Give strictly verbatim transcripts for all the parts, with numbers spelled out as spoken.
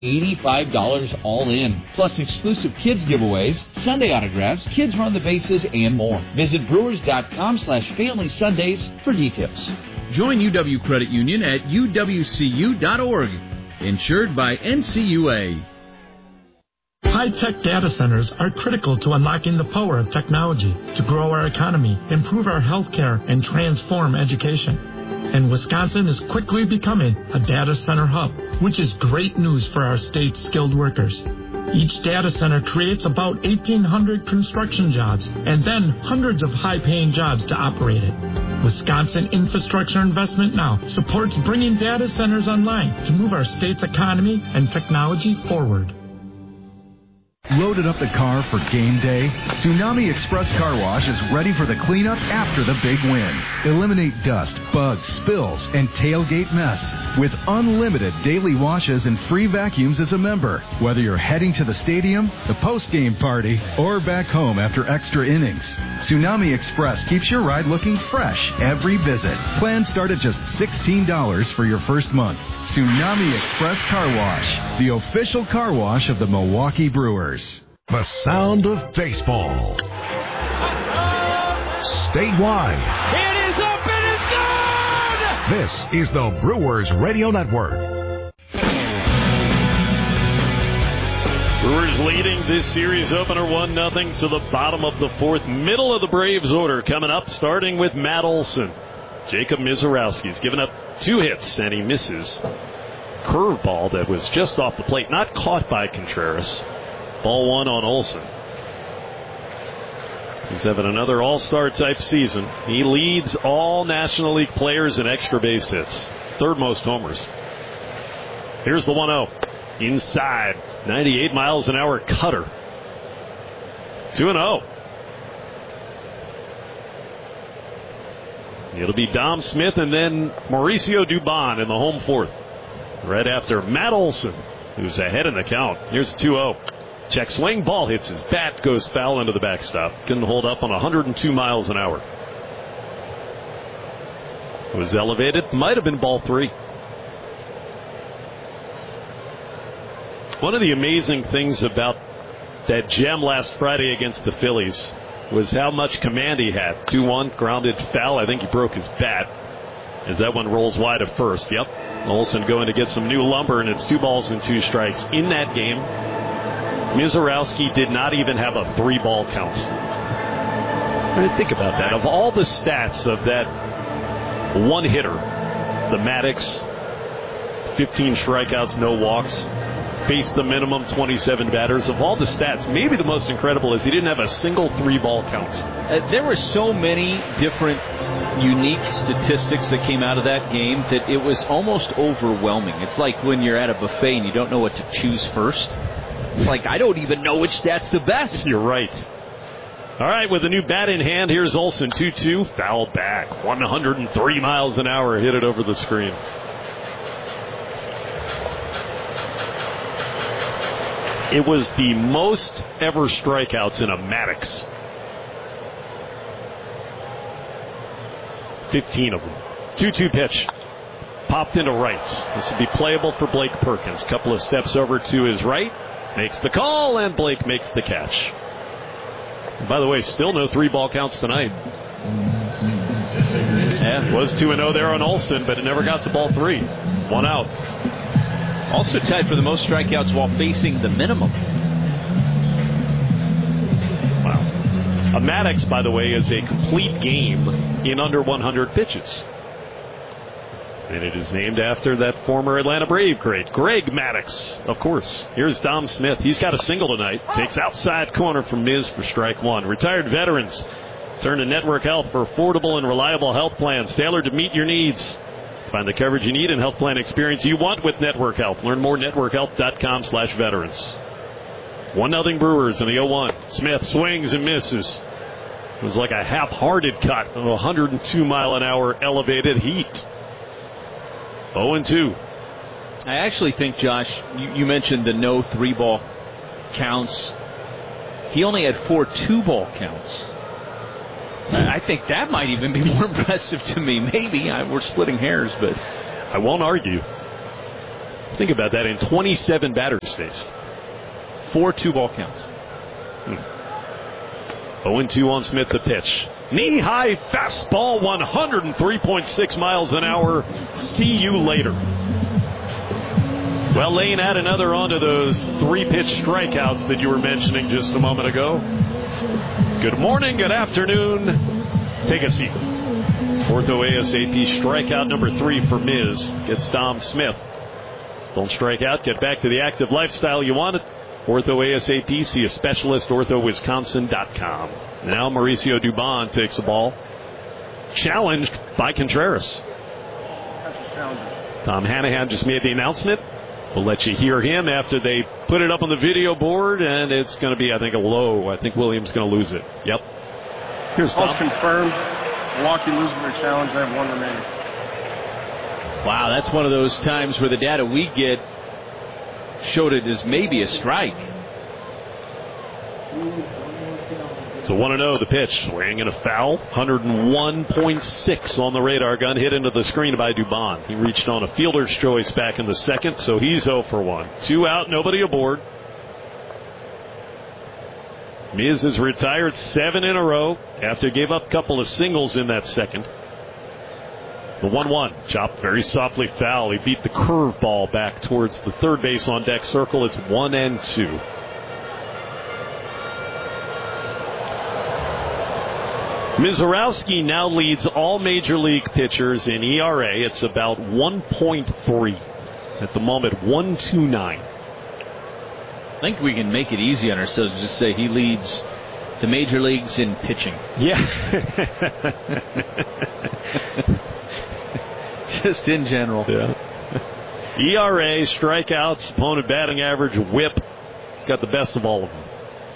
eighty-five dollars all in, plus exclusive kids giveaways, Sunday autographs, kids run the bases, and more. Visit brewers.com slash family Sundays for details. Join U W Credit Union at U W C U dot org. Insured by N C U A. High-tech data centers are critical to unlocking the power of technology to grow our economy, improve our healthcare, and transform education. And Wisconsin is quickly becoming a data center hub, which is great news for our state's skilled workers. Each data center creates about eighteen hundred construction jobs and then hundreds of high-paying jobs to operate it. Wisconsin Infrastructure Investment Now supports bringing data centers online to move our state's economy and technology forward. Loaded up the car for game day? Tsunami Express Car Wash is ready for the cleanup after the big win. Eliminate dust, bugs, spills, and tailgate mess with unlimited daily washes and free vacuums as a member. Whether you're heading to the stadium, the post-game party, or back home after extra innings, Tsunami Express keeps your ride looking fresh every visit. Plans start at just sixteen dollars for your first month. Tsunami Express Car Wash, the official car wash of the Milwaukee Brewers. The sound of baseball. Statewide. It is up and it's gone! This is the Brewers Radio Network. Brewers leading this series opener one nothing to the bottom of the fourth. Middle of the Braves order coming up, starting with Matt Olson. Jacob Mizorowski's given up two hits, and he misses. Curveball that was just off the plate, not caught by Contreras. Ball one on Olson. He's having another all-star type season. He leads all National League players in extra base hits. Third most homers. Here's the one oh. Inside. ninety-eight miles an hour cutter. two and oh. It'll be Dom Smith and then Mauricio Dubon in the home fourth. Right after Matt Olson, who's ahead in the count. Here's a two oh. Check swing, ball hits his bat, goes foul into the backstop. Couldn't hold up on one hundred two miles an hour. It was elevated, might have been ball three. One of the amazing things about that gem last Friday against the Phillies was how much command he had. two one, grounded foul. I think he broke his bat as that one rolls wide of first. Yep. Olson going to get some new lumber, and it's two balls and two strikes. In that game, Mizorowski did not even have a three-ball count. I mean, think about that. Of all the stats of that one hitter, the Maddox, fifteen strikeouts, no walks, faced the minimum twenty-seven batters. Of all the stats, maybe the most incredible is he didn't have a single three-ball count. Uh, there were so many different unique statistics that came out of that game that it was almost overwhelming. It's like when you're at a buffet and you don't know what to choose first. It's like, I don't even know which stat's the best. You're right. All right, with a new bat in hand, here's Olson. two two, foul back. one hundred three miles an hour, hit it over the screen. It was the most ever strikeouts in a Maddox. fifteen of them. two two pitch. Popped into right. This would be playable for Blake Perkins. Couple of steps over to his right. Makes the call, and Blake makes the catch. And by the way, still no three-ball counts tonight. Yeah, it was two and oh there on Olson, but it never got to ball three. One out. Also tied for the most strikeouts while facing the minimum. Wow. A Maddox, by the way, is a complete game in under one hundred pitches. And it is named after that former Atlanta Brave great, Greg Maddux, of course. Here's Dom Smith. He's got a single tonight. Takes outside corner from Miz for strike one. Retired veterans turn to Network Health for affordable and reliable health plans tailored to meet your needs. Find the coverage you need and health plan experience you want with Network Health. Learn more at network health dot com slash veterans. one nothing Brewers in the oh one. Smith swings and misses. It was like a half-hearted cut of one hundred two mile an hour elevated heat. oh and two. I actually think, Josh, you, you mentioned the no three-ball counts. He only had four two-ball counts. I think that might even be more impressive to me. Maybe I, we're splitting hairs, but I won't argue. Think about that, in twenty-seven batters faced. Four two-ball counts. Hmm. oh and two on Smith the pitch. Knee-high fastball, one oh three point six miles an hour. See you later. Well, Lane, add another onto those three-pitch strikeouts that you were mentioning just a moment ago. Good morning, good afternoon. Take a seat. Ortho ASAP strikeout number three for Miz. Gets Dom Smith. Don't strike out. Get back to the active lifestyle you want. Ortho ASAP. See a specialist. ortho wisconsin dot com. Now Mauricio Dubon takes the ball. Challenged by Contreras. Tom Hanahan just made the announcement. We'll let you hear him after they put it up on the video board, and it's going to be, I think, a low. I think Williams going to lose it. Yep. Here's Tom. All's confirmed. Milwaukee loses their challenge. They have one remaining. Wow, that's one of those times where the data we get showed it as maybe a strike. So one and oh the pitch. Swing and a foul. one oh one point six on the radar gun. Hit into the screen by Dubon. He reached on a fielder's choice back in the second, so he's oh for one. Two out, nobody aboard. Miz has retired seven in a row after he gave up a couple of singles in that second. The one one. Chopped very softly foul. He beat the curveball back towards the third base on deck circle. It's one and two. Mizorowski now leads all major league pitchers in E R A. It's about one point three. At the moment, one point two nine. I think we can make it easy on ourselves and just say he leads the major leagues in pitching. Yeah. Just in general. Yeah. E R A, strikeouts, opponent batting average, whip. Got the best of all of them.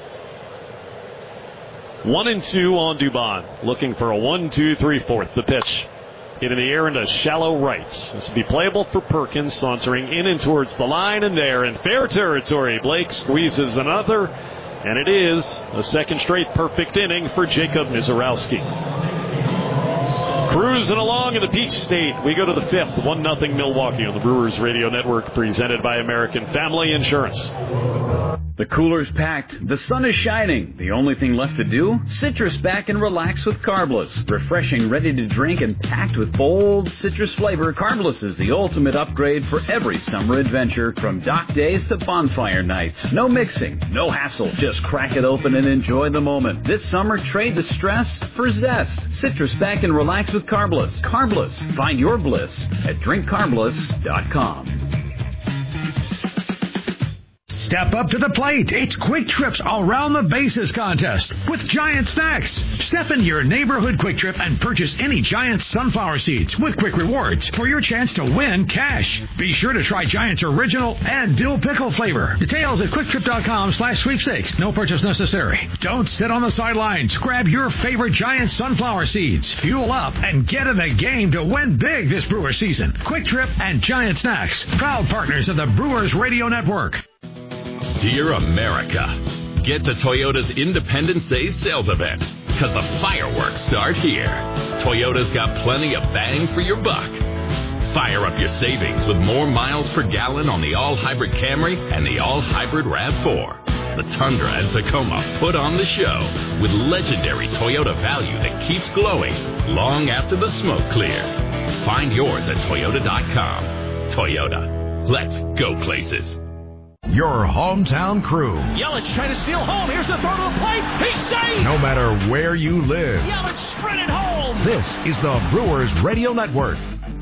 One and two on Dubon. Looking for a one, two, three, fourth. The pitch. Hit in the air into shallow right. This will be playable for Perkins, sauntering in and towards the line, and there in fair territory. Blake squeezes another, and it is a second straight perfect inning for Jacob Mizorowski. Cruising along in the Peach State. We go to the fifth. one nothing Milwaukee on the Brewers Radio Network, presented by American Family Insurance. The cooler's packed. The sun is shining. The only thing left to do? Citrus back and relax with Carbless. Refreshing, ready to drink, and packed with bold citrus flavor, Carbless is the ultimate upgrade for every summer adventure, from dock days to bonfire nights. No mixing, no hassle. Just crack it open and enjoy the moment. This summer, trade the stress for zest. Citrus back and relax with Carbless. Carbless. Find your bliss at drink carbless dot com. Step up to the plate. It's Quick Trip's Around the Bases contest with Giant Snacks. Step into your neighborhood Quick Trip and purchase any Giant sunflower seeds with Quick Rewards for your chance to win cash. Be sure to try Giant's original and dill pickle flavor. Details at quicktrip.com slash sweepstakes. No purchase necessary. Don't sit on the sidelines. Grab your favorite Giant sunflower seeds. Fuel up and get in the game to win big this Brewer season. Quick Trip and Giant Snacks, proud partners of the Brewers Radio Network. Dear America, get to Toyota's Independence Day sales event, because the fireworks start here. Toyota's got plenty of bang for your buck. Fire up your savings with more miles per gallon on the all-hybrid Camry and the all-hybrid RAV four. The Tundra and Tacoma put on the show with legendary Toyota value that keeps glowing long after the smoke clears. Find yours at toyota dot com. Toyota. Let's go places. Your hometown crew. Yelich trying to steal home. Here's the throw to the plate. He's safe. No matter where you live. Yelich sprinted home. This is the Brewers Radio Network.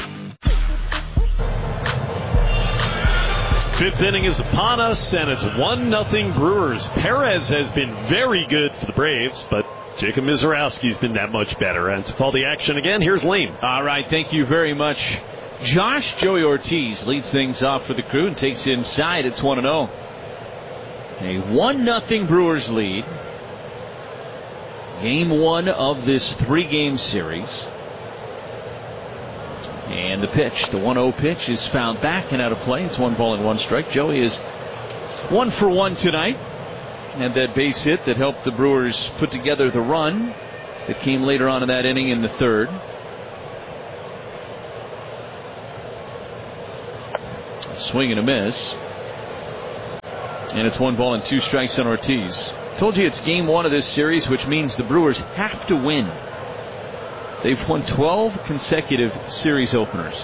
Fifth inning is upon us, and it's one nothing Brewers. Perez has been very good for the Braves, but Jacob Mizorowski's been that much better. And to call the action again, here's Lane. All right, thank you very much, Josh. Joey Ortiz leads things off for the Crew and takes it inside. It's one and oh. A one nothing Brewers lead. Game one of this three-game series. And the pitch, the one oh pitch, is fouled back and out of play. It's one ball and one strike. Joey is one for one tonight. And that base hit that helped the Brewers put together the run that came later on in that inning in the third. Swing and a miss. And it's one ball and two strikes on Ortiz. Told you it's game one of this series, which means the Brewers have to win. They've won twelve consecutive series openers.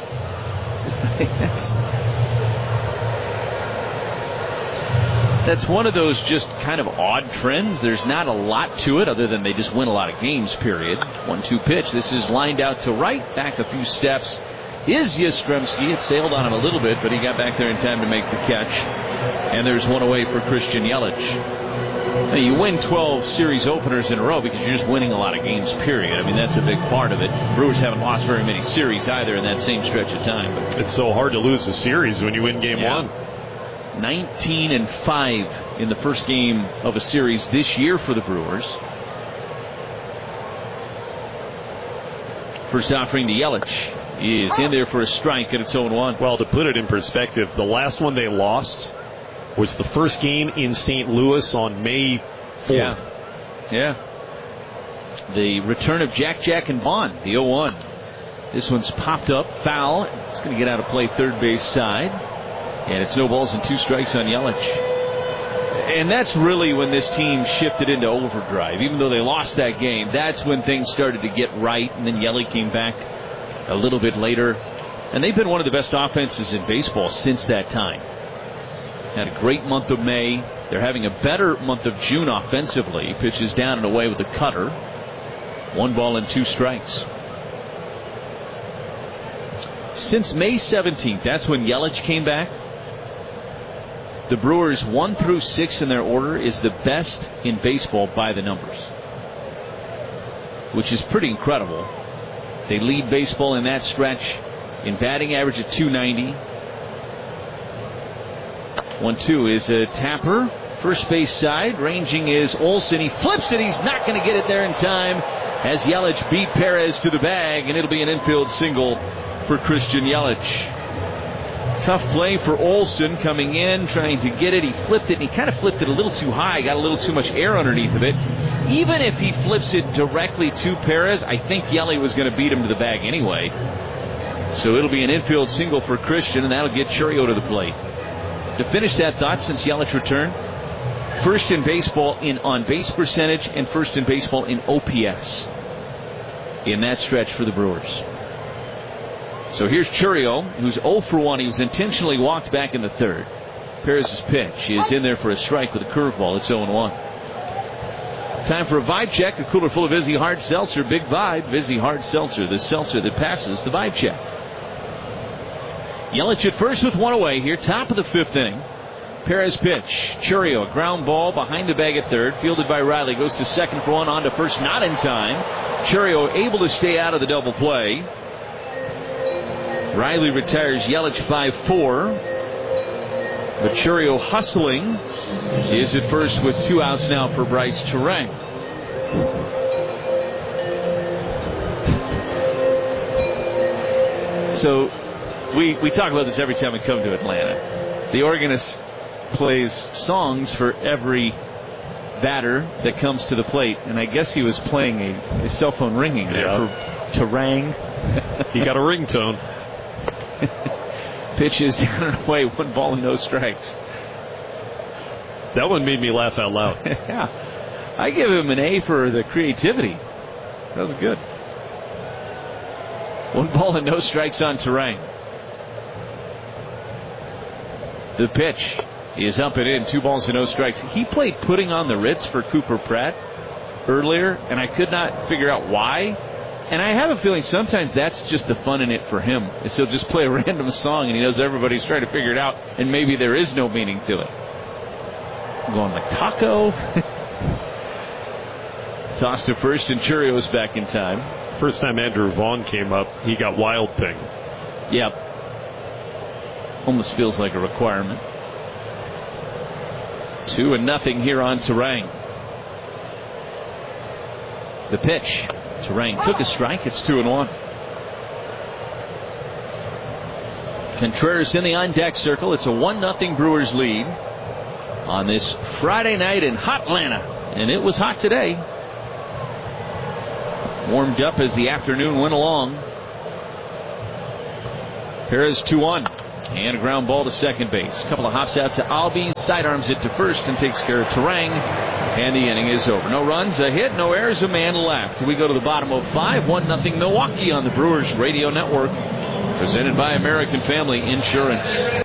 That's one of those just kind of odd trends. There's not a lot to it other than they just win a lot of games, period. one two pitch. This is lined out to right. Back a few steps is Yastrzemski. It sailed on him a little bit, but he got back there in time to make the catch. And there's one away for Christian Yelich. Now, you win twelve series openers in a row because you're just winning a lot of games, period. I mean, that's a big part of it. Brewers haven't lost very many series either in that same stretch of time. But it's so hard to lose a series when you win game yeah. one. nineteen and five in the first game of a series this year for the Brewers. First offering to Yelich is in there for a strike, and it's oh one. Well, to put it in perspective, the last one they lost was the first game in Saint Louis on May fourth. Yeah. Yeah. The return of Jack Jack and Bond, the oh one. This one's popped up, foul. It's going to get out of play third base side. And it's no balls and two strikes on Yelich. And that's really when this team shifted into overdrive. Even though they lost that game, that's when things started to get right. And then Yelich came back a little bit later. And they've been one of the best offenses in baseball since that time. Had a great month of May. They're having a better month of June offensively. Pitches down and away with the cutter. One ball and two strikes. Since May seventeenth, that's when Yelich came back. The Brewers one through six in their order is the best in baseball by the numbers, which is pretty incredible. They lead baseball in that stretch in batting average at two ninety. one two is a tapper. First base side. Ranging is Olsen. He flips it. He's not going to get it there in time as Yelich beat Perez to the bag, and it'll be an infield single for Christian Yelich. Tough play for Olsen coming in, trying to get it. He flipped it, and he kind of flipped it a little too high, got a little too much air underneath of it. Even if he flips it directly to Perez, I think Yelich was going to beat him to the bag anyway. So it'll be an infield single for Christian, and that'll get Chourio to the plate. To finish that thought, since Yelich returned, first in baseball in on-base percentage and first in baseball in O P S in that stretch for the Brewers. So here's Chourio, who's oh for one. He was intentionally walked back in the third. Perez's pitch is in there for a strike with a curveball. It's oh one. Time for a vibe check. A cooler full of Vizzy Hard Seltzer. Big vibe. Vizzy Hard Seltzer. The seltzer that passes the vibe check. Yelich at first with one away here. Top of the fifth inning. Perez pitch. Chourio, a ground ball behind the bag at third. Fielded by Riley. Goes to second for one. On to first. Not in time. Chourio able to stay out of the double play. Riley retires Yelich five four. But Chourio hustling. He is at first with two outs now for Bryce Turang. So we we talk about this every time we come to Atlanta. The organist plays songs for every batter that comes to the plate, and I guess he was playing a, a cell phone ringing there yeah. for Turang. He got a ringtone. Pitches down and away, one ball and no strikes. That one made me laugh out loud. Yeah, I give him an A for the creativity. That was good. One ball and no strikes on Turang. The pitch is up and in, two balls and no strikes. He played Putting on the Ritz for Cooper Pratt earlier, and I could not figure out why. And I have a feeling sometimes that's just the fun in it for him. Is he'll just play a random song, and he knows everybody's trying to figure it out, and maybe there is no meaning to it. I'm going like taco. Toss to first, and Chourio's back in time. First time Andrew Vaughn came up, he got Wild Thing. Yep. Almost feels like a requirement. Two and nothing here on Turang. The pitch. Turang took a strike. It's two and one. Contreras in the on-deck circle. It's a one nothing Brewers lead on this Friday night in hot Atlanta. And it was hot today. Warmed up as the afternoon went along. Perez two one. And a ground ball to second base. A couple of hops out to Albies, sidearms it to first and takes care of Terang. And the inning is over. No runs, a hit, no errors, a man left. We go to the bottom of five, one nothing Milwaukee on the Brewers Radio Network. Presented by American Family Insurance.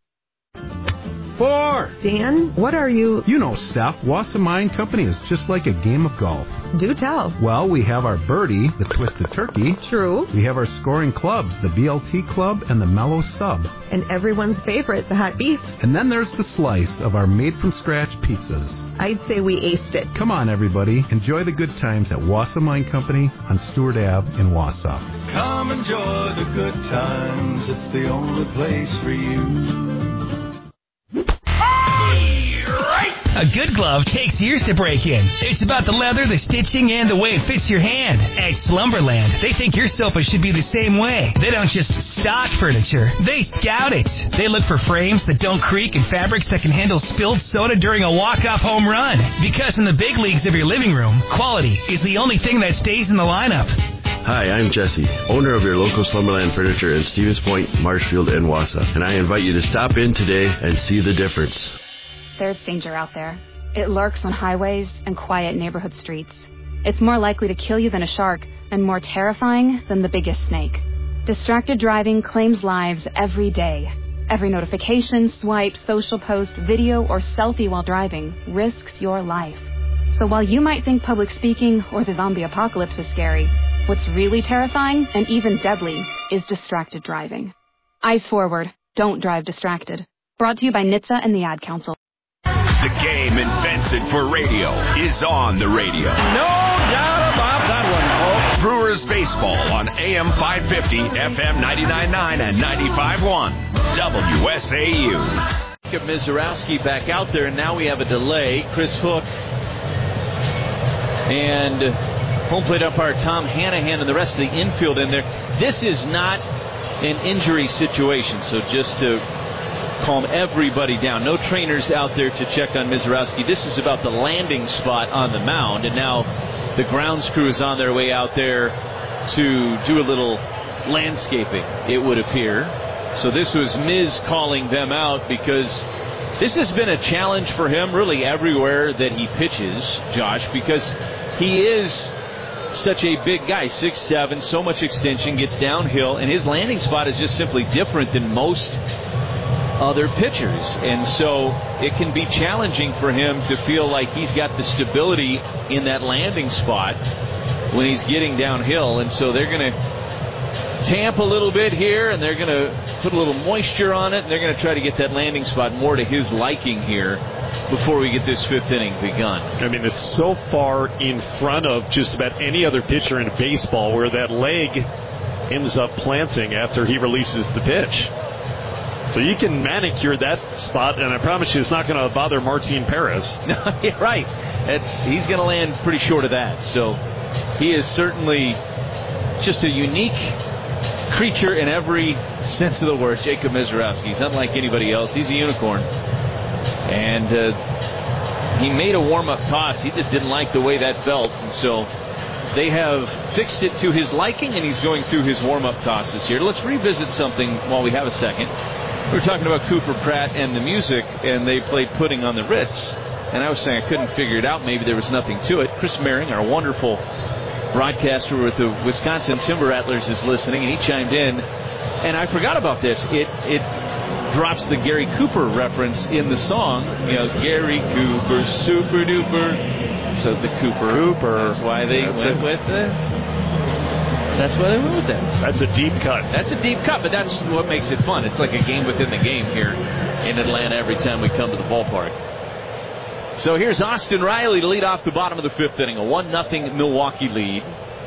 Four. Dan, what are you? You know, Steph, Wassermine Company is just like a game of golf. Do tell. Well, we have our birdie, the Twisted Turkey. True. We have our scoring clubs, the B L T Club and the Mellow Sub. And everyone's favorite, the hot beef. And then there's the slice of our made-from-scratch pizzas. I'd say we aced it. Come on, everybody. Enjoy the good times at Wassermine Company on Stewart Avenue in Wausau. Come enjoy the good times. It's the only place for you. A good glove takes years to break in. It's about the leather, the stitching, and the way it fits your hand. At Slumberland, they think your sofa should be the same way. They don't just stock furniture, they scout it. They look for frames that don't creak and fabrics that can handle spilled soda during a walk-off home run. Because in the big leagues of your living room, quality is the only thing that stays in the lineup. Hi, I'm Jesse, owner of your local Slumberland Furniture in Stevens Point, Marshfield, and Wausau. And I invite you to stop in today and see the difference. There's danger out there. It lurks on highways and quiet neighborhood streets. It's more likely to kill you than a shark and more terrifying than the biggest snake. Distracted driving claims lives every day. Every notification, swipe, social post, video, or selfie while driving risks your life. So while you might think public speaking or the zombie apocalypse is scary, what's really terrifying and even deadly is distracted driving. Eyes forward. Don't drive distracted. Brought to you by N H T S A and the Ad Council. The game invented for radio is on the radio. No doubt about that one, folks. Brewers baseball on A M five fifty, F M ninety-nine point nine and ninety-five point one. W S A U. Mizorowski back out there, and now we have a delay. Chris Hook and home plate umpire Tom Hanahan and the rest of the infield in there. This is not an injury situation, so just to calm everybody down. No trainers out there to check on Mizorowski. This is about the landing spot on the mound, and now the grounds crew is on their way out there to do a little landscaping, it would appear. So this was Miz calling them out because this has been a challenge for him really everywhere that he pitches, Josh, because he is such a big guy, six seven, so much extension, gets downhill, and his landing spot is just simply different than most other pitchers, and so it can be challenging for him to feel like he's got the stability in that landing spot when he's getting downhill, and so they're going to tamp a little bit here, and they're going to put a little moisture on it, and they're going to try to get that landing spot more to his liking here before we get this fifth inning begun. I mean, it's so far in front of just about any other pitcher in baseball where that leg ends up planting after he releases the pitch. So you can manicure that spot, and I promise you it's not going to bother Martin Perez. Yeah, right. It's, he's going to land pretty short of that. So he is certainly just a unique creature in every sense of the word, Jacob Mizorowski. He's unlike anybody else. He's a unicorn. And uh, he made a warm-up toss. He just didn't like the way that felt. And so they have fixed it to his liking, and he's going through his warm-up tosses here. Let's revisit something while we have a second. We were talking about Cooper Pratt and the music, and they played Pudding on the Ritz. And I was saying I couldn't figure it out. Maybe there was nothing to it. Chris Mehring, our wonderful broadcaster with the Wisconsin Timber Rattlers, is listening, and he chimed in. And I forgot about this. It it drops the Gary Cooper reference in the song. You know, Gary Cooper, super duper. So the Cooper. Cooper. That's why they that's went it. with it. That's why they went with that. That's a deep cut. That's a deep cut, but that's what makes it fun. It's like a game within the game here in Atlanta every time we come to the ballpark. So here's Austin Riley to lead off the bottom of the fifth inning. A one nothing Milwaukee lead.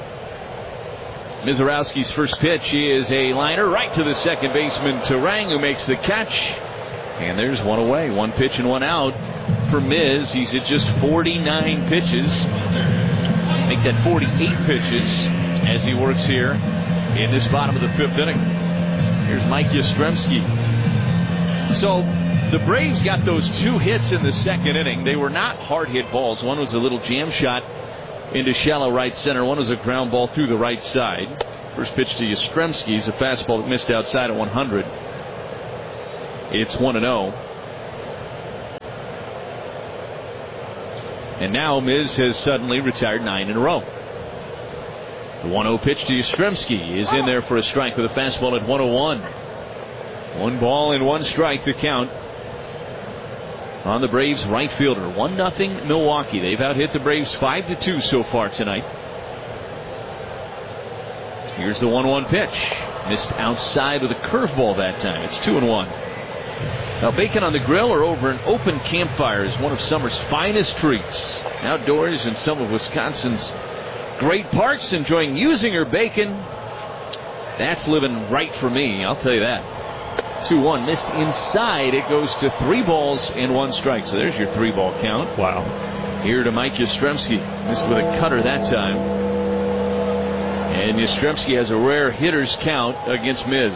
Mizorowski's first pitch is a liner right to the second baseman, Terang, who makes the catch. And there's one away. One pitch and one out for Miz. He's at just forty-nine pitches. Make that forty-eight pitches as he works here in this bottom of the fifth inning. Here's Mike Yastrzemski. So the Braves got those two hits in the second inning. They were not hard hit balls. One was a little jam shot into shallow right center. One was a ground ball through the right side. First pitch to Yastrzemski is a fastball that missed outside at one hundred. It's one and oh. And now Miz has suddenly retired nine in a row. The one oh pitch to Yastrzemski is in there for a strike with a fastball at one oh one. One ball and one strike to count on the Braves right fielder. one nothing Milwaukee. They've out-hit the Braves five to two so far tonight. Here's the one one pitch. Missed outside with a curveball that time. It's two and one. Now, bacon on the grill or over an open campfire is one of summer's finest treats. Outdoors in some of Wisconsin's great parks, enjoying Usinger bacon. That's living right for me, I'll tell you that. two one missed inside. It goes to three balls and one strike. So there's your three ball count. Wow. Here to Mike Yastrzemski. Missed with a cutter that time. And Yastrzemski has a rare hitter's count against Miz.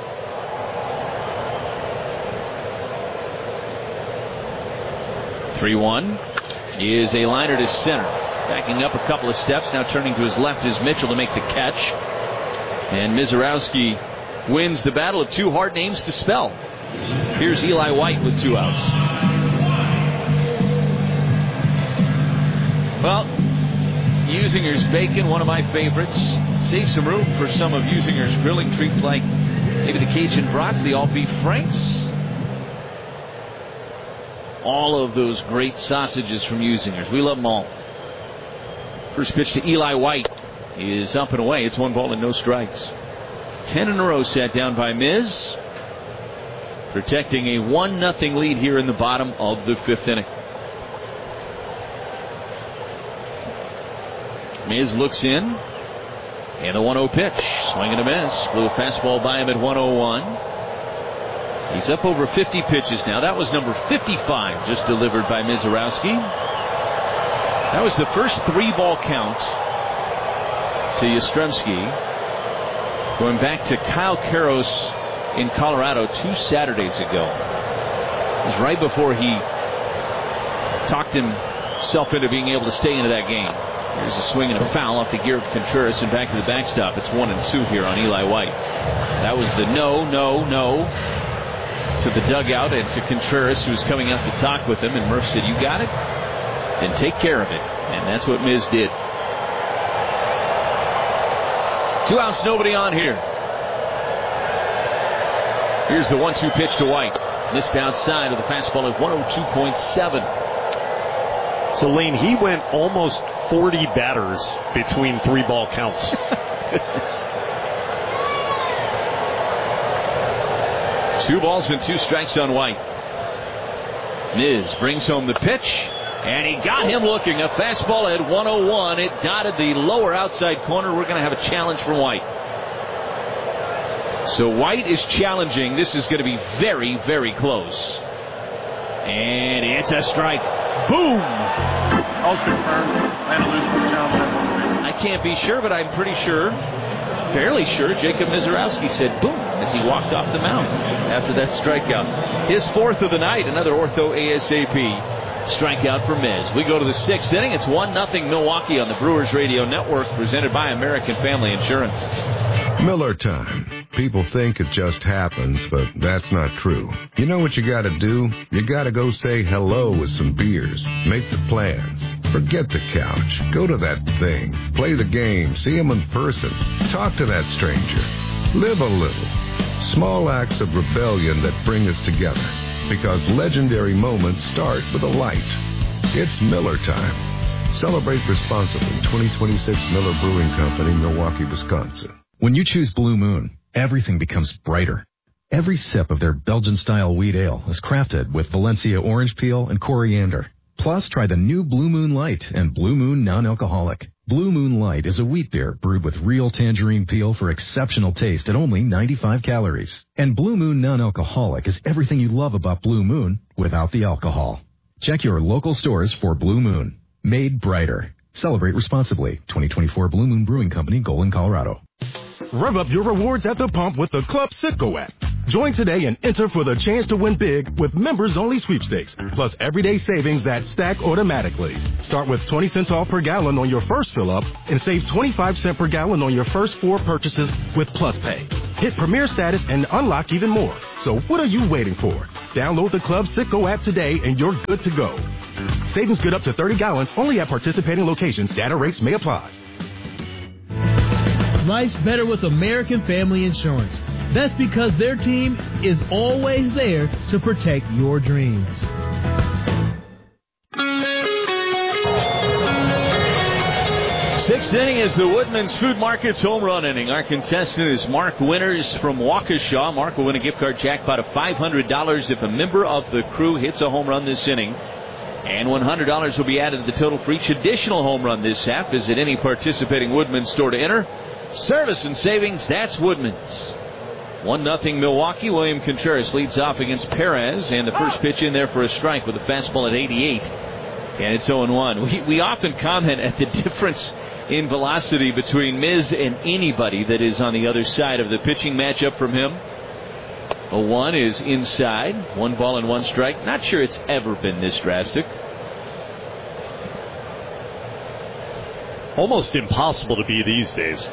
three one is a liner to center. Backing up a couple of steps. Now turning to his left is Mitchell to make the catch. And Mizorowski wins the battle of two hard names to spell. Here's Eli White with two outs. Well, Usinger's bacon, one of my favorites. Save some room for some of Usinger's grilling treats like maybe the Cajun brats, the all beef franks. All of those great sausages from Usinger's. We love them all. First pitch to Eli White is up and away. It's one ball and no strikes. Ten in a row sat down by Miz. Protecting a one nothing lead here in the bottom of the fifth inning. Miz looks in. And the one oh pitch. Swing and a miss. Blew a fastball by him at one oh one. He's up over fifty pitches now. That was number fifty-five just delivered by Mizorowski. That was the first three ball count to Yastrzemski, going back to Kyle Karros in Colorado two Saturdays ago. It was right before he talked himself into being able to stay into that game. Here's a swing and a foul off the gear of Contreras and back to the backstop. It's one and two here on Eli White. That was the no, no, no to the dugout and to Contreras, who was coming out to talk with him. And Murph said, "You got it? Then take care of it." And that's what Miz did. Two outs, nobody on here. Here's the one two pitch to White. Missed outside of the fastball at one oh two point seven. So, Lane, he went almost forty batters between three ball counts. Goodness. Two balls and two strikes on White. Miz brings home the pitch, and he got him looking. A fastball at one oh one. It dotted the lower outside corner. We're going to have a challenge from White. So White is challenging. This is going to be very, very close. And it's a strike. Boom! All's confirmed. Lana loses the challenge. I can't be sure, but I'm pretty sure, fairly sure, Jacob Mizorowski said boom as he walked off the mound after that strikeout. His fourth of the night, another ortho ASAP strikeout for Miz. We go to the sixth inning. It's one nothing Milwaukee on the Brewers Radio Network, presented by American Family Insurance. Miller time. People think it just happens, but that's not true. You know what you gotta do? You gotta go say hello with some beers. Make the plans. Forget the couch. Go to that thing. Play the game. See them in person. Talk to that stranger. Live a little. Small acts of rebellion that bring us together. Because legendary moments start with a light. It's Miller time. Celebrate responsibly. twenty twenty-six Miller Brewing Company, Milwaukee, Wisconsin. When you choose Blue Moon, everything becomes brighter. Every sip of their Belgian-style wheat ale is crafted with Valencia orange peel and coriander. Plus, try the new Blue Moon Light and Blue Moon Non-Alcoholic. Blue Moon Light is a wheat beer brewed with real tangerine peel for exceptional taste at only ninety-five calories. And Blue Moon Non-Alcoholic is everything you love about Blue Moon without the alcohol. Check your local stores for Blue Moon. Made brighter. Celebrate responsibly. twenty twenty-four Blue Moon Brewing Company, Golden, Colorado. Rev up your rewards at the pump with the Club Citgo app. Join today and enter for the chance to win big with members-only sweepstakes, plus everyday savings that stack automatically. Start with twenty cents off per gallon on your first fill-up and save twenty-five cents per gallon on your first four purchases with Plus Pay. Hit Premier status and unlock even more. So what are you waiting for? Download the Club Citgo app today and you're good to go. Savings good up to thirty gallons only at participating locations. Data rates may apply. Life's better with American Family Insurance. That's because their team is always there to protect your dreams. Sixth inning is the Woodman's Food Market's home run inning. Our contestant is Mark Winters from Waukesha. Mark will win a gift card jackpot of five hundred dollars if a member of the crew hits a home run this inning. And one hundred dollars will be added to the total for each additional home run this half. Visit any participating Woodman's store to enter. Service and savings, that's Woodman's. one nothing Milwaukee. William Contreras leads off against Perez. And the first pitch in there for a strike with a fastball at eighty-eight. And it's oh and one. We, we often comment at the difference in velocity between Miz and anybody that is on the other side of the pitching matchup from him. oh one is inside. One ball and one strike. Not sure it's ever been this drastic. Almost impossible to be these days.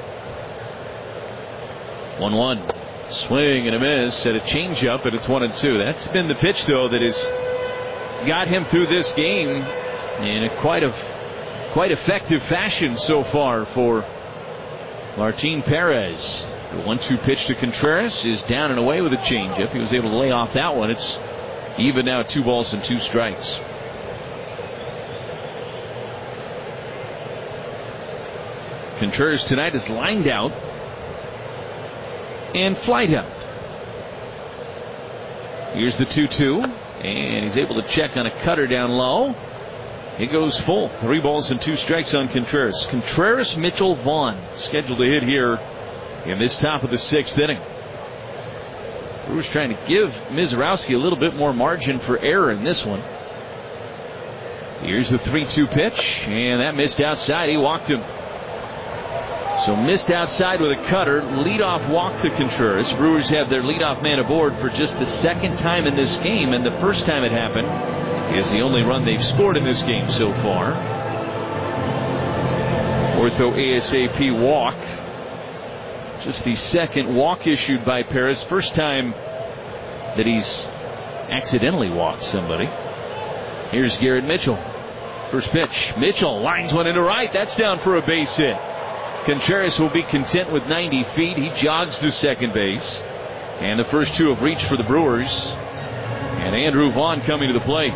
one one. Swing and a miss at a changeup, and it's one and two. That's been the pitch, though, that has got him through this game in a quite a quite effective fashion so far for Martin Perez. The one two pitch to Contreras is down and away with a changeup. He was able to lay off that one. It's even now, two balls and two strikes. Contreras tonight is lined out and flied out. Here's the two two, and he's able to check on a cutter down low. He goes full. Three balls and two strikes on Contreras. Contreras, Mitchell, Vaughn scheduled to hit here in this top of the sixth inning. Brewers trying to give Mizorowski a little bit more margin for error in this one. Here's the three two pitch, and that missed outside. He walked him. So missed outside with a cutter. Leadoff walk to Contreras. Brewers have their leadoff man aboard for just the second time in this game, and the first time it happened is the only run they've scored in this game so far. Ortho ASAP walk. Just the second walk issued by Perez. First time that he's accidentally walked somebody. Here's Garrett Mitchell. First pitch. Mitchell lines one into right. That's down for a base hit. Contreras will be content with ninety feet. He jogs to second base. And the first two have reached for the Brewers. And Andrew Vaughn coming to the plate.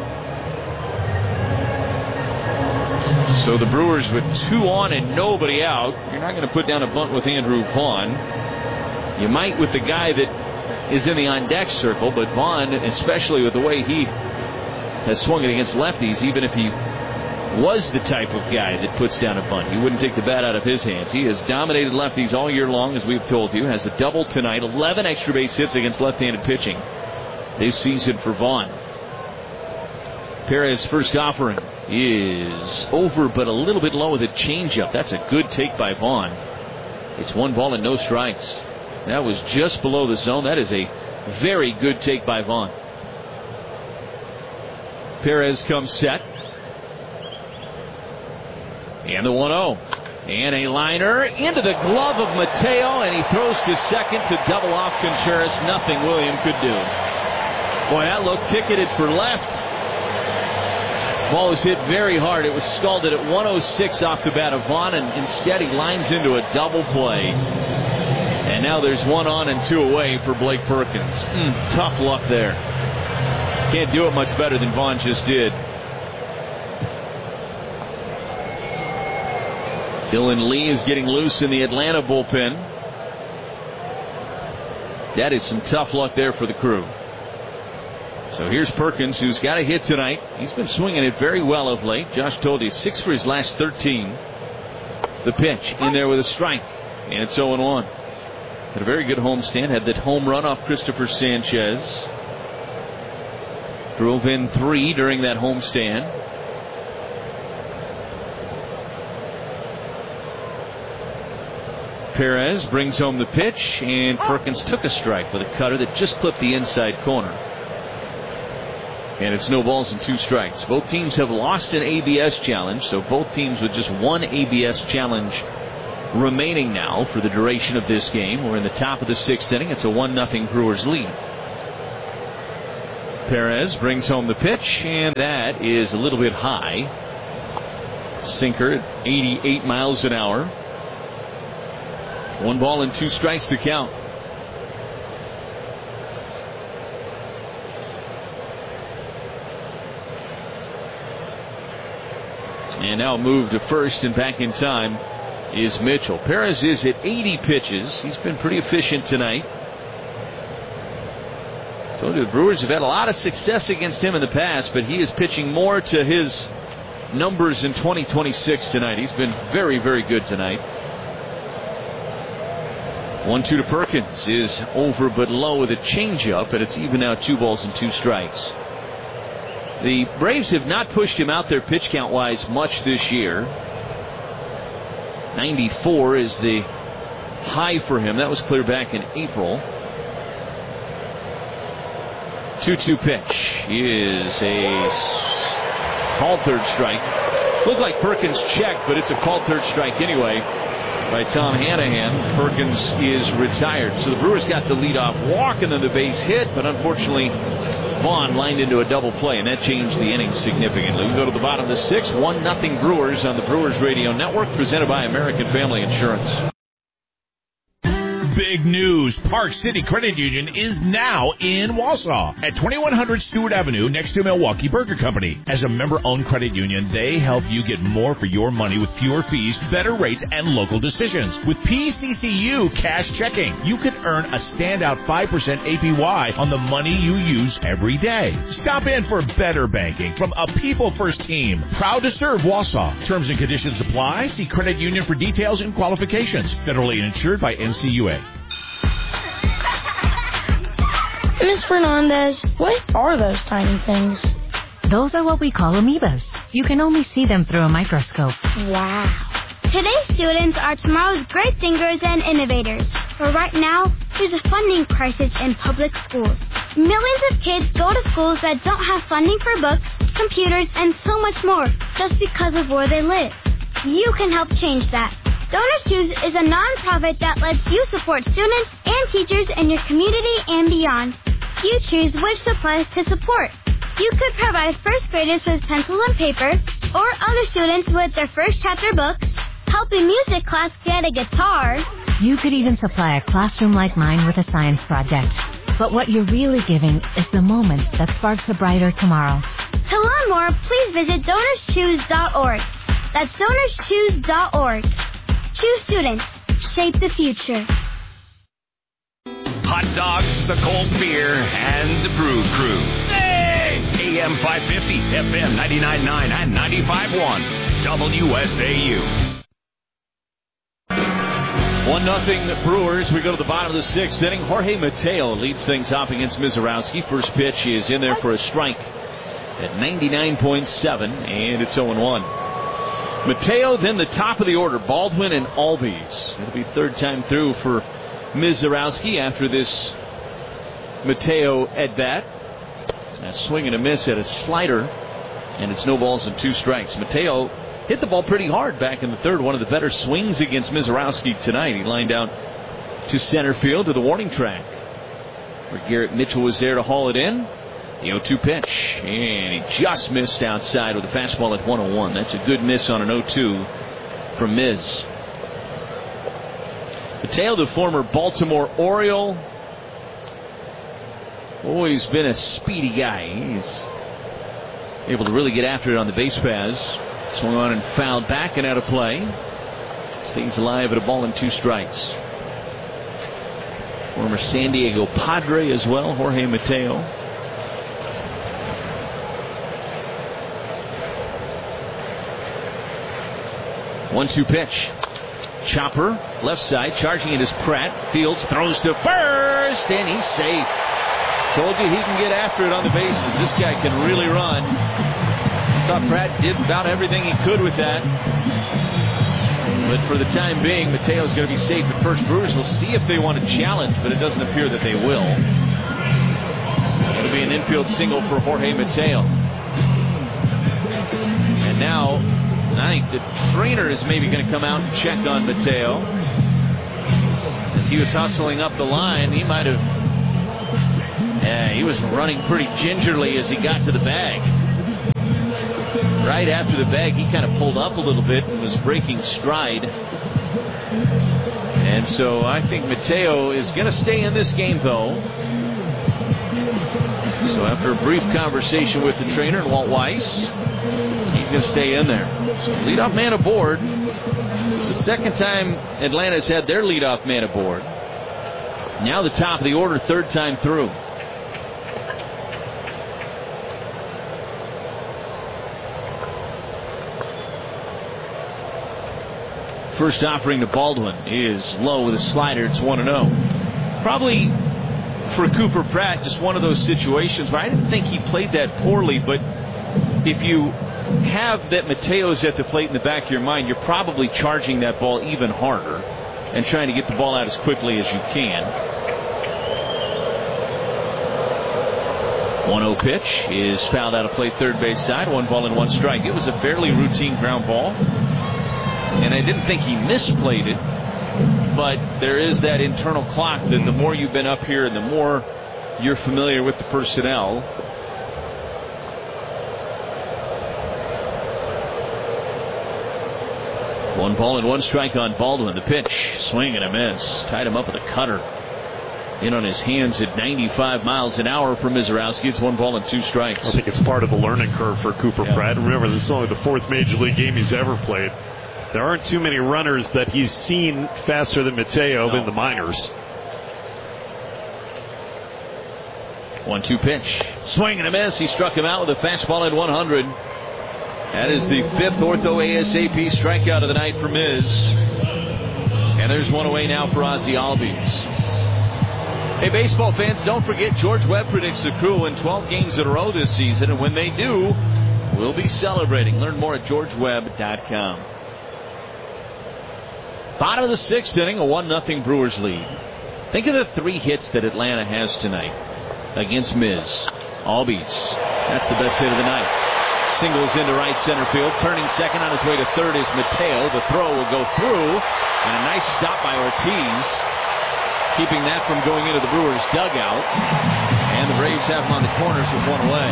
So the Brewers with two on and nobody out. You're not going to put down a bunt with Andrew Vaughn. You might with the guy that is in the on-deck circle, but Vaughn, especially with the way he has swung it against lefties, even if he was the type of guy that puts down a bunt, he wouldn't take the bat out of his hands. He has dominated lefties all year long, as we've told you. Has a double tonight, eleven extra base hits against left-handed pitching this season for Vaughn. Perez's first offering is over, but a little bit low with a changeup. That's a good take by Vaughn. It's one ball and no strikes. That was just below the zone. That is a very good take by Vaughn. Perez comes set. And the one oh. And a liner into the glove of Mateo, and he throws to second to double off Contreras. Nothing William could do. Boy, that looked ticketed for left. Ball was hit very hard. It was scalded at one oh six off the bat of Vaughn, and instead he lines into a double play. And now there's one on and two away for Blake Perkins. Mm, tough luck there. Can't do it much better than Vaughn just did. Dylan Lee is getting loose in the Atlanta bullpen. That is some tough luck there for the crew. So here's Perkins, who's got a hit tonight. He's been swinging it very well of late. Josh told you six for his last thirteen. The pitch in there with a strike, and it's oh and one. Had a very good homestand. Had that home run off Christopher Sanchez. Drove in three during that homestand. Perez brings home the pitch, and Perkins took a strike with a cutter that just clipped the inside corner. And it's no balls and two strikes. Both teams have lost an A B S challenge, so both teams with just one A B S challenge remaining now for the duration of this game. We're in the top of the sixth inning. It's a one nothing Brewers lead. Perez brings home the pitch, and that is a little bit high. Sinker at eighty-eight miles an hour. One ball and two strikes to count. And now move to first and back in time is Mitchell. Perez is at eighty pitches. He's been pretty efficient tonight. Told you the Brewers have had a lot of success against him in the past, but he is pitching more to his numbers in twenty twenty-six tonight. He's been very, very good tonight. one two to Perkins is over but low with a changeup, and it's even now two balls and two strikes. The Braves have not pushed him out there pitch count wise much this year. ninety-four is the high for him. That was clear back in April. two two pitch is a called third strike. Looked like Perkins checked, but it's a called third strike anyway by Tom Hanahan. Perkins is retired. So the Brewers got the leadoff walk and then the base hit, but unfortunately Vaughn lined into a double play, and that changed the inning significantly. We go to the bottom of the sixth. one nothing Brewers on the Brewers Radio Network, presented by American Family Insurance. Big news. Park City Credit Union is now in Wausau at twenty-one hundred Stewart Avenue next to Milwaukee Burger Company. As a member-owned credit union, they help you get more for your money with fewer fees, better rates, and local decisions. With P C C U Cash Checking, you can earn a standout five percent A P Y on the money you use every day. Stop in for better banking from a people-first team. Proud to serve Wausau. Terms and conditions apply. See credit union for details and qualifications. Federally insured by N C U A. Miss Fernandez, what are those tiny things? Those are what we call amoebas. You can only see them through a microscope. Wow. Today's students are tomorrow's great thinkers and innovators. But right now, there's a funding crisis in public schools. Millions of kids go to schools that don't have funding for books, computers, and so much more just because of where they live. You can help change that. Donors Choose is a nonprofit that lets you support students and teachers in your community and beyond. You choose which supplies to support. You could provide first graders with pencil and paper, or other students with their first chapter books, help a music class get a guitar. You could even supply a classroom like mine with a science project. But what you're really giving is the moment that sparks a brighter tomorrow. To learn more, please visit donors choose dot org. That's donors choose dot org. Choose students. Shape the future. Hot dogs, a cold beer, and the Brew Crew. Hey! A M five fifty, F M ninety-nine point nine, and ninety-five point one. W S A U. one nothing Brewers. We go to the bottom of the sixth inning. Jorge Mateo leads things off against Mizorowski. First pitch is in there for a strike at ninety-nine point seven, and it's oh one. Mateo, then the top of the order, Baldwin and Albies. It'll be third time through for Mizorowski after this Mateo at bat. A swing and a miss at a slider, and it's no balls and two strikes. Mateo hit the ball pretty hard back in the third. One of the better swings against Mizorowski tonight. He lined out to center field to the warning track, where Garrett Mitchell was there to haul it in. The oh two pitch, and he just missed outside with a fastball at one oh one. That's a good miss on an oh two from Miz. Mateo, the former Baltimore Oriole, always been a speedy guy. He's able to really get after it on the base paths. Swung on and fouled back and out of play. Stays alive at a ball and two strikes. Former San Diego Padre as well, Jorge Mateo. one two pitch. Chopper, left side, charging it is Pratt. Fields, throws to first, and he's safe. Told you he can get after it on the bases. This guy can really run. Thought Pratt did about everything he could with that. But for the time being, Mateo's going to be safe at first. Brewers will see if they want to challenge, but it doesn't appear that they will. It'll be an infield single for Jorge Mateo. And now, I think the trainer is maybe going to come out and check on Mateo. As he was hustling up the line, he might have Yeah, he was running pretty gingerly as he got to the bag. Right after the bag, he kind of pulled up a little bit and was breaking stride. And so I think Mateo is going to stay in this game, though. So after a brief conversation with the trainer, Walt Weiss, he's going to stay in there. So leadoff man aboard. It's the second time Atlanta's had their leadoff man aboard. Now the top of the order, third time through. First offering to Baldwin is low with a slider. It's one and oh. Probably for Cooper Pratt, just one of those situations where I didn't think he played that poorly, but if you have that Mateo's at the plate in the back of your mind, you're probably charging that ball even harder and trying to get the ball out as quickly as you can. one oh pitch is fouled out of play third base side. One ball and one strike. It was a fairly routine ground ball. And I didn't think he misplayed it, but there is that internal clock that the more you've been up here and the more you're familiar with the personnel. One ball and one strike on Baldwin. The pitch, swing and a miss. Tied him up with a cutter. In on his hands at ninety-five miles an hour for Mizorowski. It's one ball and two strikes. I think it's part of the learning curve for Cooper yeah. Pratt. Remember, this is only the fourth major league game he's ever played. There aren't too many runners that he's seen faster than Mateo no. in the minors. one two pitch. Swing and a miss. He struck him out with a fastball at one hundred. That is the fifth ortho ASAP strikeout of the night for Miz. And there's one away now for Ozzie Albies. Hey, baseball fans, don't forget George Webb predicts the Crew win twelve games in a row this season. And when they do, we'll be celebrating. Learn more at george webb dot com. Bottom of the sixth inning, a one nothing Brewers lead. Think of the three hits that Atlanta has tonight against Miz. Albies, that's the best hit of the night. Singles into right center field. Turning second on his way to third is Mateo. The throw will go through. And a nice stop by Ortiz, keeping that from going into the Brewers' dugout. And the Braves have him on the corners with one away.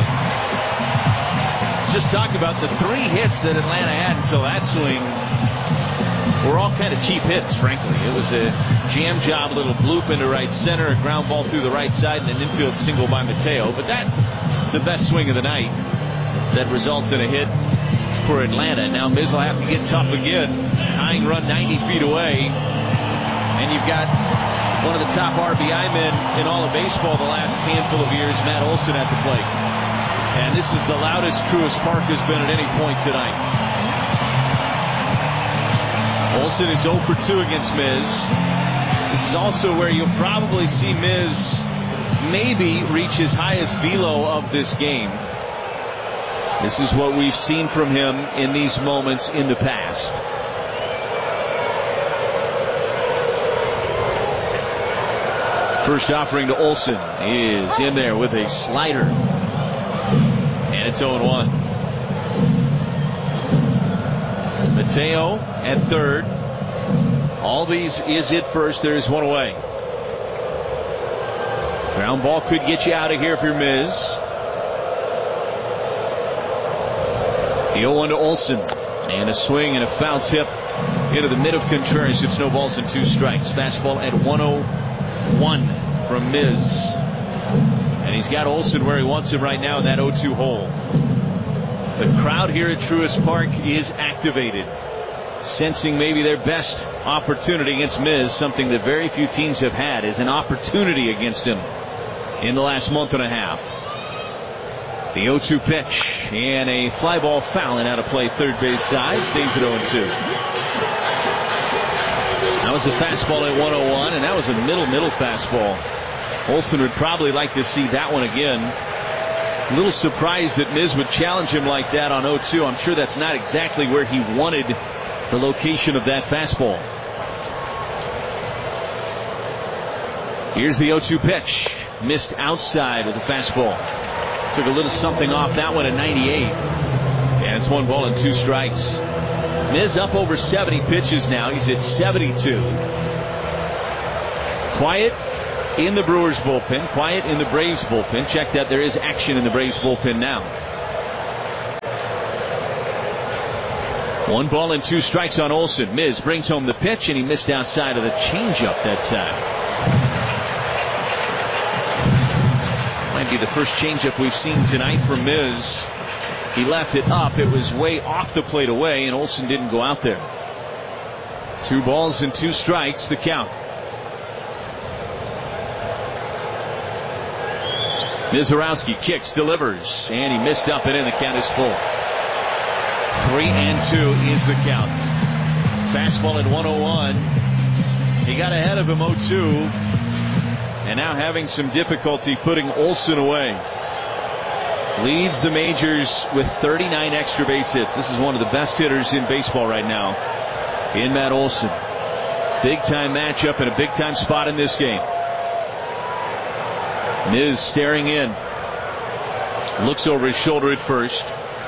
Just talk about the three hits that Atlanta had until that swing. Were all kind of cheap hits, frankly. It was a jam job, a little bloop into right center, a ground ball through the right side, and an infield single by Mateo. But that's the best swing of the night that results in a hit for Atlanta. Now Miz will have to get tough again. Tying run ninety feet away. And you've got one of the top R B I men in all of baseball the last handful of years, Matt Olson, at the plate. And this is the loudest Truist Park has been at any point tonight. Olson is oh for two against Miz. This is also where you'll probably see Miz maybe reach his highest velo of this game. This is what we've seen from him in these moments in the past. First offering to Olson is in there with a slider. And it's oh one. Mateo at third. Albies is at first. There's one away. Ground ball could get you out of here if you're Miz. The oh one to Olson. And a swing and a foul tip into the mid of Contreras. It's no balls and two strikes. Fastball at one oh one from Miz. And he's got Olson where he wants him right now in that oh two hole. The crowd here at Truist Park is activated, sensing maybe their best opportunity against Miz, something that very few teams have had, is an opportunity against him in the last month and a half. The oh two pitch and a fly ball fouling out of play third base side, stays at oh two. That was a fastball at one oh one, and that was a middle middle fastball. Olson would probably like to see that one again. A little surprised that Miz would challenge him like that on oh two. I'm sure that's not exactly where he wanted the location of that fastball. Here's the oh two pitch. Missed outside with the fastball. Took a little something off that one at ninety-eight. And it's one ball and two strikes. Miz up over seventy pitches now. He's at seventy-two. Quiet, in the Brewers bullpen, quiet in the Braves bullpen. Check that there is action in the Braves bullpen now. One ball and two strikes on Olsen. Miz brings home the pitch, and he missed outside of the changeup that time. Might be the first changeup we've seen tonight from Miz. He left it up. It was way off the plate away, and Olsen didn't go out there. Two balls and two strikes, the count. Mizorowski kicks, delivers, and he missed up and in. The count is full. Three and two is the count. Fastball at one oh one. He got ahead of him oh two, and now having some difficulty putting Olsen away. Leads the majors with thirty-nine extra base hits. This is one of the best hitters in baseball right now in Matt Olsen. Big time matchup and a big time spot in this game. Miz staring in. Looks over his shoulder at first.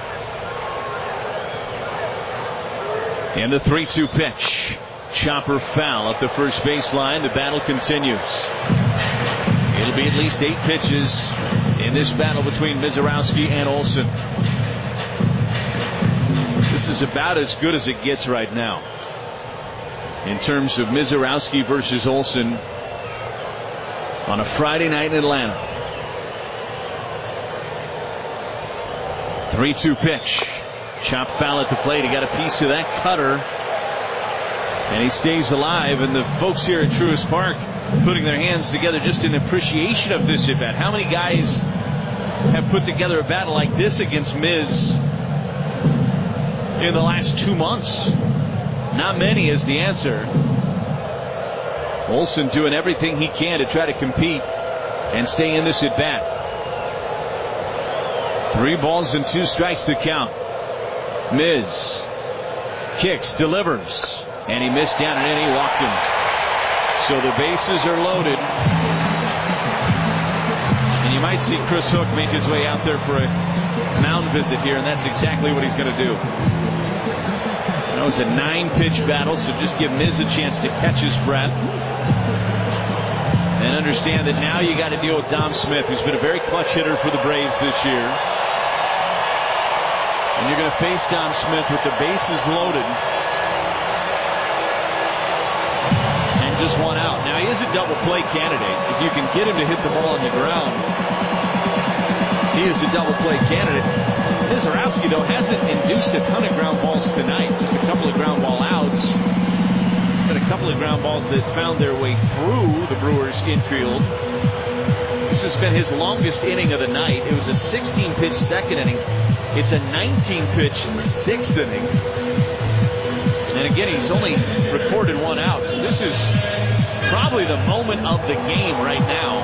And the three two pitch. Chopper foul at the first baseline. The battle continues. It'll be at least eight pitches in this battle between Mizorowski and Olsen. This is about as good as it gets right now in terms of Mizorowski versus Olsen on a Friday night in Atlanta. three two pitch. Chop foul at the plate. He got a piece of that cutter, and he stays alive. And the folks here at Truist Park putting their hands together just in appreciation of this at bat. How many guys have put together a battle like this against Miz in the last two months? Not many is the answer. Olsen doing everything he can to try to compete and stay in this at bat. Three balls and two strikes to count. Miz kicks, delivers, and he missed down and in. He walked him. So the bases are loaded. And you might see Chris Hook make his way out there for a mound visit here, and that's exactly what he's going to do. That was a nine-pitch battle, so just give Miz a chance to catch his breath. And understand that now you got to deal with Dom Smith, who's been a very clutch hitter for the Braves this year. And you're going to face Dom Smith with the bases loaded. And just one out. Now, he is a double play candidate. If you can get him to hit the ball on the ground, he is a double play candidate. Mizorowski, though, hasn't induced a ton of ground balls tonight. Just a couple of ground ball outs. But a couple of ground balls that found their way through the Brewers' infield. This has been his longest inning of the night. It was a sixteen-pitch second inning. It's a nineteen-pitch sixth inning. And again, he's only recorded one out. So this is probably the moment of the game right now.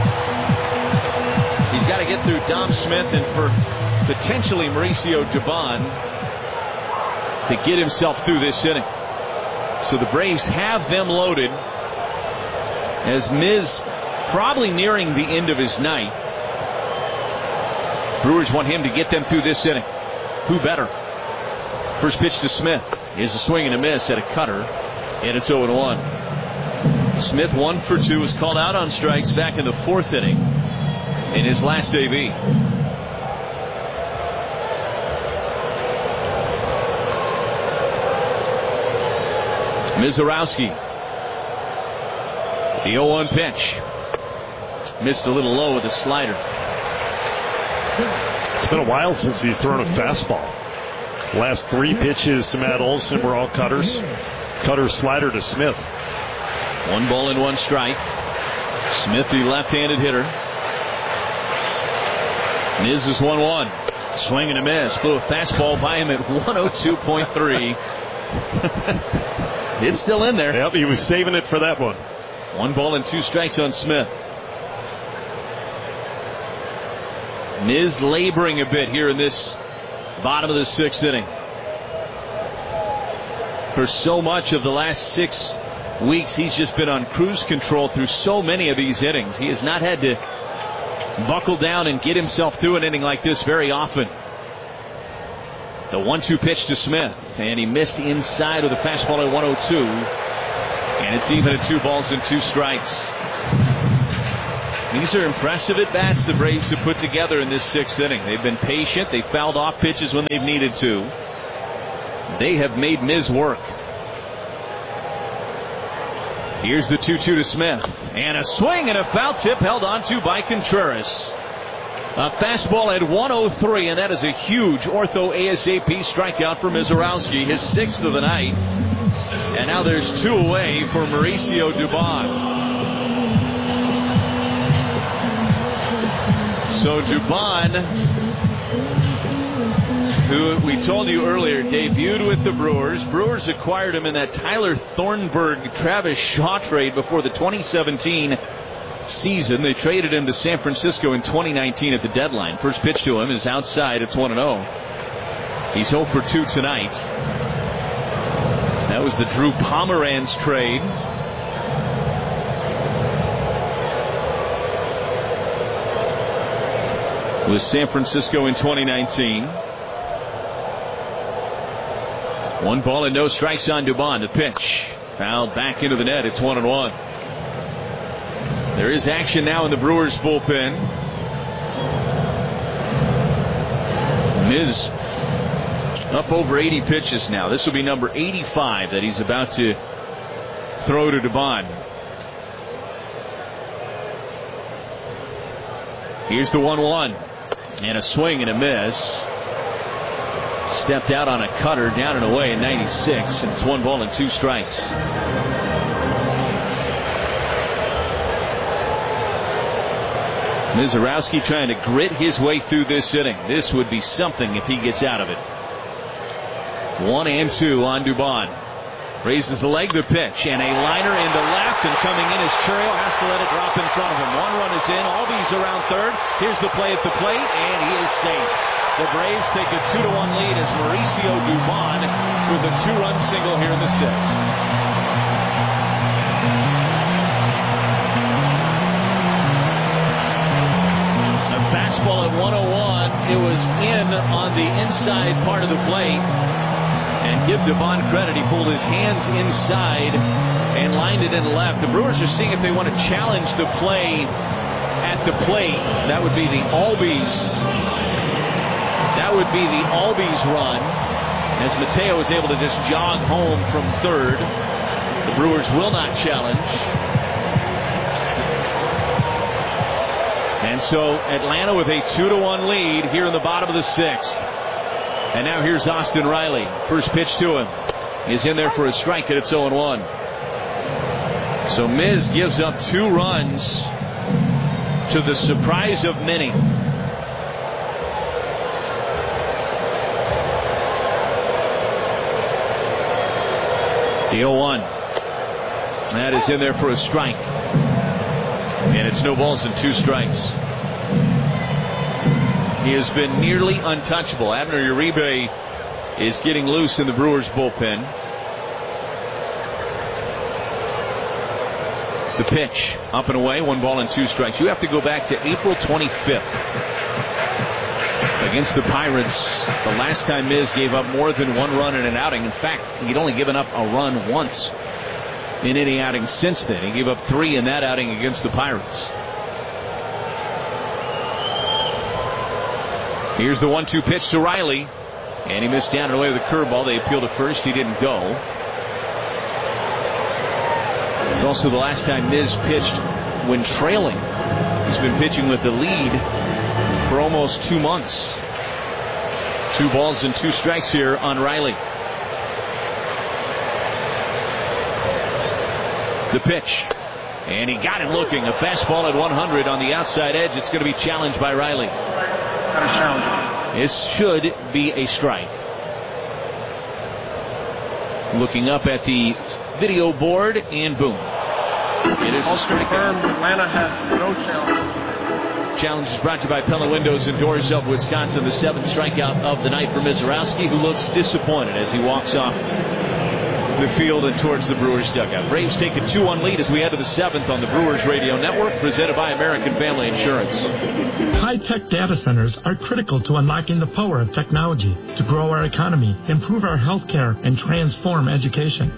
He's got to get through Dom Smith and for potentially Mauricio Dubon to get himself through this inning. So the Braves have them loaded as Miz probably nearing the end of his night. Brewers want him to get them through this inning. Who better? First pitch to Smith is a swing and a miss at a cutter, and it's oh one. Smith, one for two, was called out on strikes back in the fourth inning in his last A B. Mizorowski. The oh one pitch. Missed a little low with a slider. It's been a while since he's thrown a fastball. Last three pitches to Matt Olsen were all cutters. Cutter, slider to Smith. One ball and one strike. Smith, the left-handed hitter. Miz is one one. Swing and a miss. Blew a fastball by him at one oh two point three. It's still in there. Yep, he was saving it for that one. One ball and two strikes on Smith. Miz laboring a bit here in this bottom of the sixth inning. For so much of the last six weeks, he's just been on cruise control through so many of these innings. He has not had to buckle down and get himself through an inning like this very often. The one two pitch to Smith, and he missed inside with a fastball at one oh two. And it's even at two balls and two strikes. These are impressive at-bats the Braves have put together in this sixth inning. They've been patient. They've fouled off pitches when they've needed to. They have made Miz work. Here's the two two to Smith. And a swing and a foul tip held onto by Contreras. A fastball at one oh three, and that is a huge ortho ASAP strikeout for Mizorowski, his sixth of the night. And now there's two away for Mauricio Dubon. So Dubon, who we told you earlier debuted with the Brewers. Brewers acquired him in that Tyler Thornburg, Travis Shaw trade before the twenty seventeen season. They traded him to San Francisco in twenty nineteen at the deadline. First pitch to him is outside. It's one and oh. He's oh for two tonight. That was the Drew Pomeranz trade. With San Francisco in twenty nineteen. One ball and no strikes on Dubon. The pitch fouled back into the net. It's one and one. There is action now in the Brewers bullpen. Miz up over eighty pitches now. This will be number eighty-five that he's about to throw to Dubon. Here's the one one. And a swing and a miss. Stepped out on a cutter, down and away in ninety-six. And it's one ball and two strikes. Mizorowski trying to grit his way through this inning. This would be something if he gets out of it. One and two on Dubon. Raises the leg, the pitch, and a liner into left, and coming in is Churio. Has to let it drop in front of him. One run is in. Albies around third. Here's the play at the plate, and he is safe. The Braves take a two to one lead as Mauricio Dubon with a two-run single here in the sixth. A fastball at one oh one. It was in on the inside part of the plate. And give Dubon credit, he pulled his hands inside and lined it in left. The Brewers are seeing if they want to challenge the play at the plate. That would be the Albies. That would be the Albies run, as Mateo is able to just jog home from third. The Brewers will not challenge. And so Atlanta with a two to one lead here in the bottom of the sixth. And now here's Austin Riley. First pitch to him. He's in there for a strike, and it's oh and one. So Miz gives up two runs to the surprise of many. The oh one. That is in there for a strike. And it's no balls and two strikes. He has been nearly untouchable. Abner Uribe is getting loose in the Brewers bullpen. The pitch up and away, one ball and two strikes. You have to go back to April twenty-fifth against the Pirates. The last time Miz gave up more than one run in an outing. In fact, he'd only given up a run once in any outing since then. He gave up three in that outing against the Pirates. Here's the one two pitch to Riley. And he missed down and away with a curveball. They appealed to first. He didn't go. It's also the last time Miz pitched when trailing. He's been pitching with the lead for almost two months. Two balls and two strikes here on Riley. The pitch. And he got him looking. A fastball at one hundred on the outside edge. It's going to be challenged by Riley. This should be a strike. Looking up at the video board, and boom. It is a strikeout. Atlanta has no challenge. Challenge is brought to you by Pella Windows and Doors of Wisconsin. The seventh strikeout of the night for Mizorowski, who looks disappointed as he walks off the field and towards the Brewers dugout. Braves take a two one lead as we head to the seventh on the Brewers Radio Network, presented by American Family Insurance. High-tech data centers are critical to unlocking the power of technology to grow our economy, improve our health care, and transform education.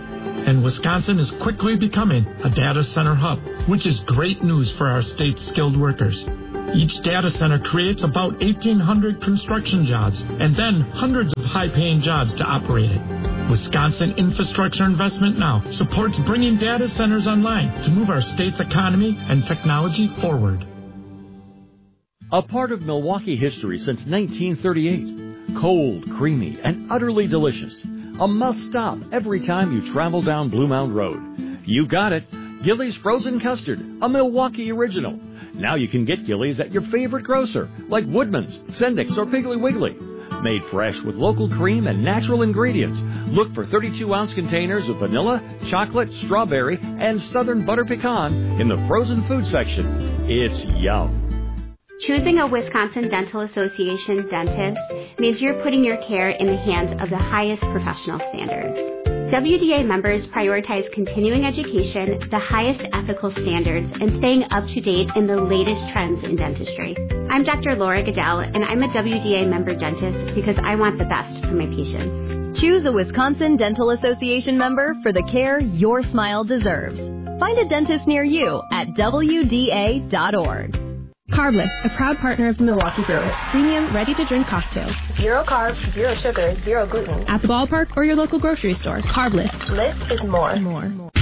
And Wisconsin is quickly becoming a data center hub, which is great news for our state's skilled workers. Each data center creates about eighteen hundred construction jobs and then hundreds of high-paying jobs to operate it. Wisconsin Infrastructure Investment Now supports bringing data centers online to move our state's economy and technology forward. A part of Milwaukee history since nineteen thirty-eight. Cold, creamy, and utterly delicious. A must-stop every time you travel down Blue Mound Road. You got it. Gillies Frozen Custard, a Milwaukee original. Now you can get Gillies at your favorite grocer, like Woodman's, Sendik's, or Piggly Wiggly. Made fresh with local cream and natural ingredients. Look for thirty-two ounce containers of vanilla, chocolate, strawberry, and southern butter pecan in the frozen food section. It's yum. Choosing a Wisconsin Dental Association dentist means you're putting your care in the hands of the highest professional standards. W D A members prioritize continuing education, the highest ethical standards, and staying up to date in the latest trends in dentistry. I'm Doctor Laura Goodell, and I'm a W D A member dentist because I want the best for my patients. Choose a Wisconsin Dental Association member for the care your smile deserves. Find a dentist near you at W D A dot org. Carbless, a proud partner of the Milwaukee Brewers. Premium, ready-to-drink cocktails. Zero carbs, zero sugar, zero gluten. At the ballpark or your local grocery store. Carbless. Less is more. More.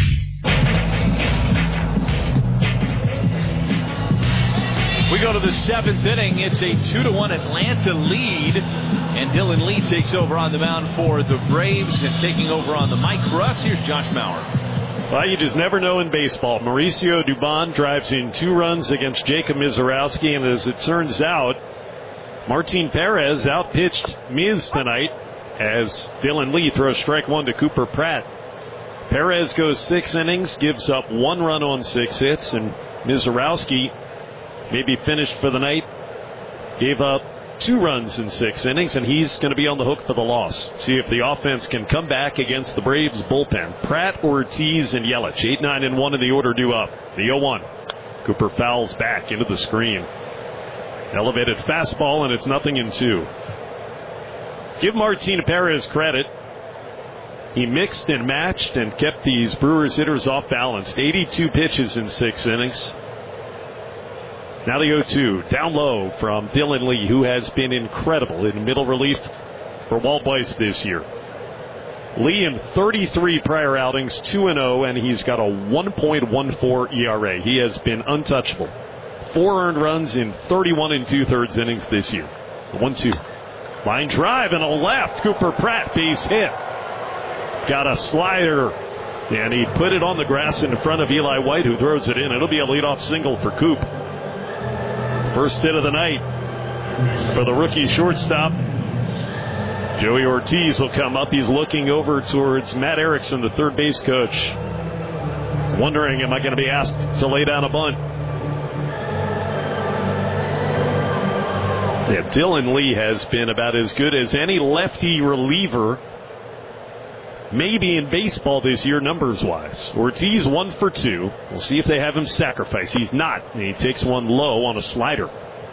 We go to the seventh inning. It's a two to one Atlanta lead. And Dylan Lee takes over on the mound for the Braves. And taking over on the Mike Russ, here's Josh Mauer. Well, you just never know in baseball. Mauricio Dubon drives in two runs against Jacob Mizorowski, and as it turns out, Martin Perez outpitched Miz tonight as Dylan Lee throws strike one to Cooper Pratt. Perez goes six innings, gives up one run on six hits, and Mizorowski maybe finished for the night, gave up two runs in six innings, and he's going to be on the hook for the loss. See if the offense can come back against the Braves bullpen. Pratt, Ortiz, and Yelich. eight, nine, and one in the order due up. The oh one. Cooper fouls back into the screen. Elevated fastball, and it's nothing in two. Give Martin Perez credit. He mixed and matched and kept these Brewers hitters off balance. eighty-two pitches in six innings. Now the oh two, down low from Dylan Lee, who has been incredible in middle relief for Walt Weiss this year. Lee in thirty-three prior outings, two and oh, and he's got a one point one four E R A. He has been untouchable. Four earned runs in thirty-one and two-thirds innings this year. one two. Line drive and a left. Cooper Pratt, base hit. Got a slider, and he put it on the grass in front of Eli White, who throws it in. It'll be a leadoff single for Coop. First hit of the night for the rookie shortstop. Joey Ortiz will come up. He's looking over towards Matt Erickson, the third base coach, wondering, am I going to be asked to lay down a bunt? Yeah, Dylan Lee has been about as good as any lefty reliever maybe in baseball this year, numbers-wise. Ortiz one for two. We'll see if they have him sacrifice. He's not. And he takes one low on a slider.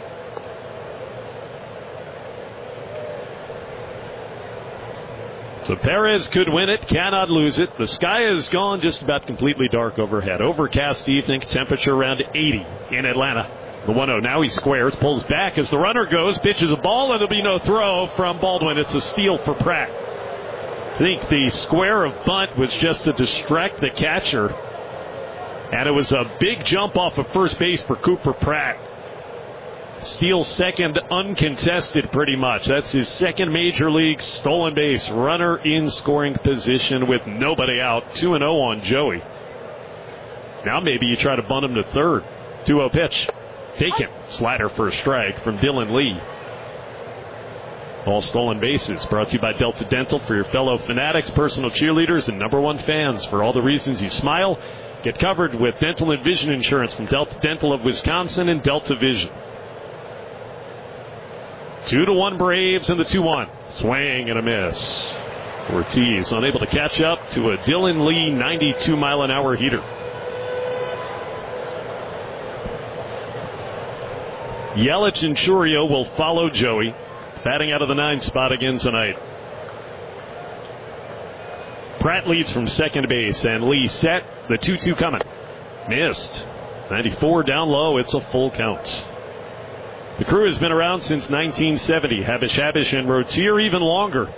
So Perez could win it, cannot lose it. The sky has gone just about completely dark overhead. Overcast evening, temperature around eighty in Atlanta. The one oh. Now he squares, pulls back as the runner goes, pitches a ball, and there'll be no throw from Baldwin. It's a steal for Pratt. I think the square of bunt was just to distract the catcher. And it was a big jump off of first base for Cooper Pratt. Steals second uncontested pretty much. That's his second major league stolen base. Runner in scoring position with nobody out. two and oh on Joey. Now maybe you try to bunt him to third. two oh pitch. Take him. Slider for a strike from Dylan Lee. All stolen bases brought to you by Delta Dental for your fellow fanatics, personal cheerleaders, and number one fans. For all the reasons you smile, get covered with dental and vision insurance from Delta Dental of Wisconsin and Delta Vision. Two to one Braves and the two one. Swing and a miss. Ortiz unable to catch up to a Dylan Lee ninety-two mile an hour heater. Yelich and Churio will follow Joey. Batting out of the nine spot again tonight. Pratt leads from second base, and Lee set. The two two coming. Missed. ninety-four down low. It's a full count. The Crew has been around since nineteen seventy. Habish Habish and Rotier even longer.